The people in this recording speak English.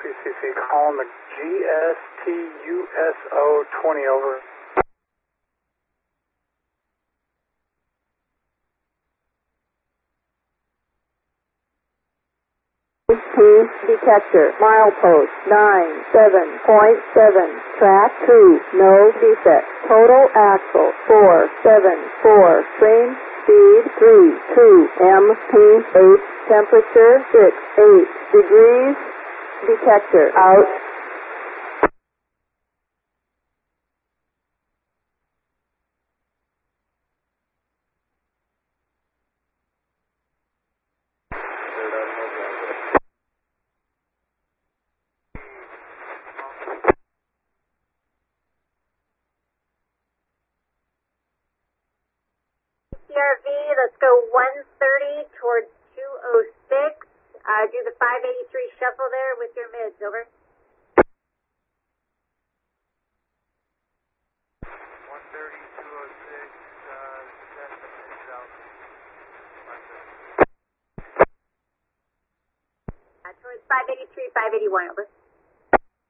CCC, calling the GSTUSO 20 over. Detector, milepost 97.7, track 2, no defect, total axle 474, train speed 32 mph, temperature 68 degrees, detector out. CRV, let's go 130 towards 206. Do the 583 shuffle there with your mids, over. 130, 206, set the mids out. Towards 583, 581, over.